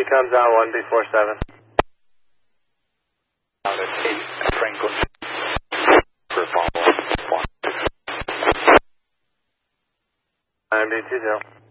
comes out 1B47. Out at 8 Franklin for follow-up. 9B20.